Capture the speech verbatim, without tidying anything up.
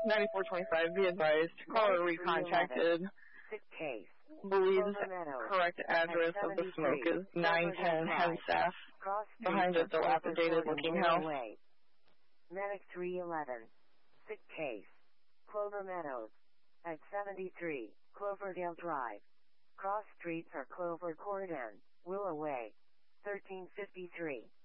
ninety-four twenty-five, be advised, caller recontacted. Sick case. Believes correct address of the smoke is nine ten Henstaff, behind a dilapidated looking house. Medic three eleven. Sick case. Clover Meadows. At seventy-three, Cloverdale Drive. Cross streets are Clover Court and Willow Way. thirteen fifty-three.